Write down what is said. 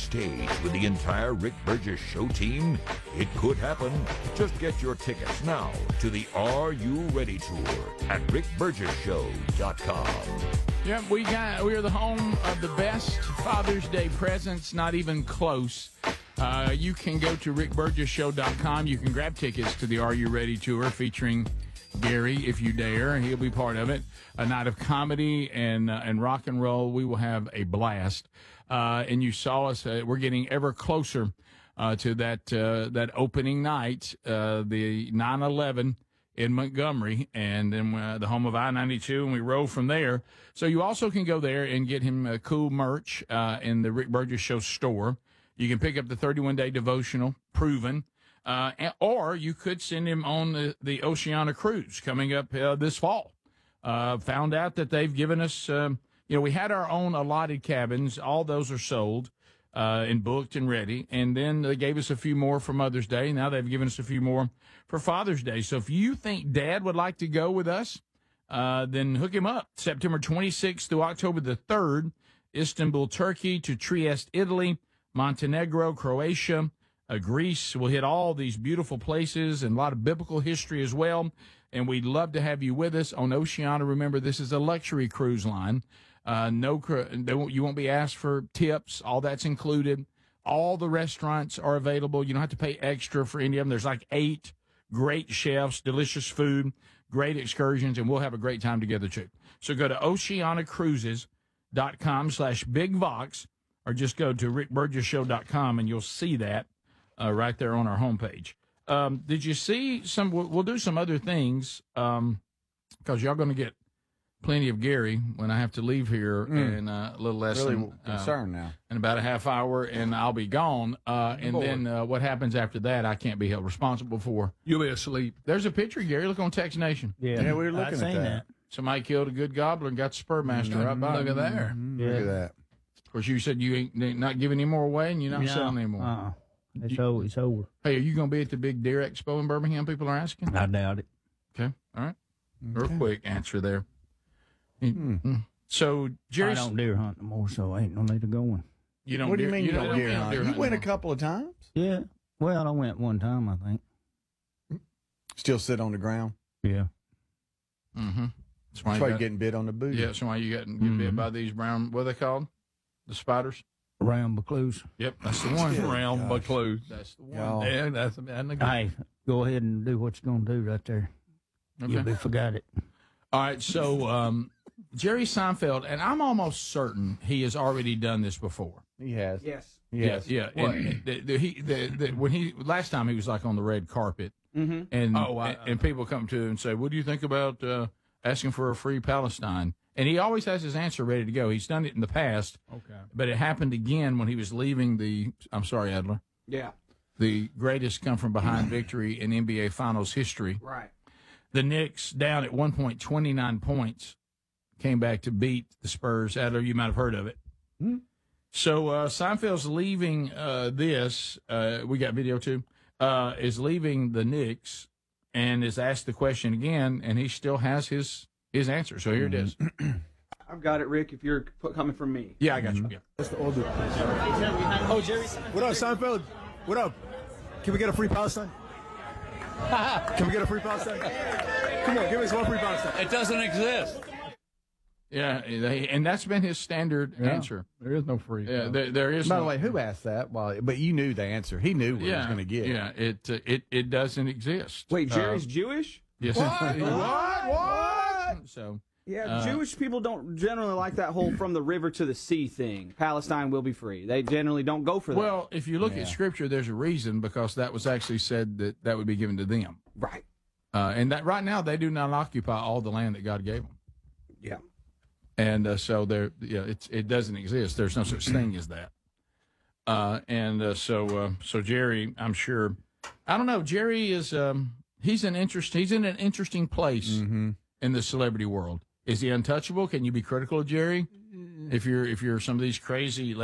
stage with the entire Rick Burgess Show team? It could happen. Just get your tickets now to the Are You Ready Tour at rickburgessshow.com. Yep, we are the home of the best Father's Day presents, not even close. You can go to rickburgessshow.com. You can grab tickets to the Are You Ready Tour featuring Gary, if you dare. He'll be part of it. A night of comedy and rock and roll. We will have a blast. And you saw us. We're getting ever closer to that opening night, the 9/11 in Montgomery, and then the home of I-92, and we roll from there. So you also can go there and get him cool merch in the Rick Burgess Show store. You can pick up the 31-day devotional, Proven, or you could send him on the Oceana cruise coming up this fall. Found out that they've given us, we had our own allotted cabins. All those are sold and booked and ready. And then they gave us a few more for Mother's Day. Now they've given us a few more for Father's Day. So if you think Dad would like to go with us, then hook him up. September 26th through October the 3rd, Istanbul, Turkey to Trieste, Italy, Montenegro, Croatia, Greece. We'll hit all these beautiful places and a lot of biblical history as well. And we'd love to have you with us on Oceana. Remember, this is a luxury cruise line. You won't be asked for tips. All that's included. All the restaurants are available. You don't have to pay extra for any of them. There's like 8 great chefs, delicious food, great excursions, and we'll have a great time together too. So go to oceanacruises.com/bigvox or just go to rickburgessshow.com and you'll see that right there on our homepage. Did you see some? We'll do some other things because y'all going to get plenty of Gary when I have to leave here in a little less than concerned now. In about a half hour, and I'll be gone. And then what happens after that, I can't be held responsible for. You'll be asleep. There's a picture, Gary. Look on Text Nation. Yeah, we were looking at that. Somebody killed a good gobbler and got the Spurmaster right by. Look at there. Look at that. Of course, you said you ain't not giving any more away, and you're not selling any more. It's over. Hey, are you going to be at the big Deer Expo in Birmingham? People are asking. I doubt it. Okay, all right. Real quick answer there. So Jerry, I don't deer hunt no more, so ain't no need to going. You don't. What do you mean you don't deer hunt? You went a anymore? couple of times. Yeah. Well, I went one time, I think. Still sit on the ground. Yeah. Mm-hmm. That's why you're getting bit on the booty. Yeah, that's why you get bit by these brown. What are they called? The spiders. Round Bacluse. Yep, that's the one. Round Bacluse. That's the one. Y'all. Yeah, that's Hey, go ahead and do what you're going to do right there. Okay. You'll be forgot it. All right, so Jerry Seinfeld, and I'm almost certain he has already done this before. He has. Yes. Yes. Yeah. And when he last time he was like on the red carpet, and and people come to him and say, "What do you think about asking for a free Palestine?" And he always has his answer ready to go. He's done it in the past, but it happened again when he was leaving the. I'm sorry, Adler. Yeah. The greatest come from behind victory in NBA Finals history. Right. The Knicks, down at 1 point, 29 points, came back to beat the Spurs. Adler, you might have heard of it. So Seinfeld's leaving this. We got video too. Is leaving the Knicks and is asked the question again, and he still has his answer. So here it is. I've got it, Rick, if you're coming from me. Yeah, I got you. Yeah. That's the older. Oh, Jerry. What up, Seinfeld? What up? Can we get a free Palestine? Can we get a free Palestine? Come on, give us one free Palestine. It doesn't exist. Yeah, and that's been his standard answer. There is no free. Yeah, there is. By the way, who asked that? Well, but you knew the answer. He knew what he was going to get. Yeah, it doesn't exist. Wait, Jerry's Jewish? Yes. What? So. Yeah, Jewish people don't generally like that whole from the river to the sea thing. Palestine will be free. They generally don't go for that. Well, if you look at Scripture, there's a reason, because that was actually said that would be given to them. Right. And that right now they do not occupy all the land that God gave them. Yeah. And so it doesn't exist. There's no such thing as that. So Jerry, I'm sure, I don't know. Jerry is he's in an interesting place in the celebrity world. Is he untouchable? Can you be critical of Jerry if you're some of these crazy